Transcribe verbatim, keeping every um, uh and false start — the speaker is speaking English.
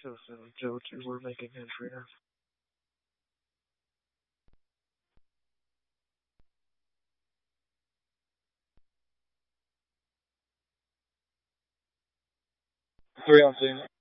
Joseph and Joe two were making entry now. Three on two.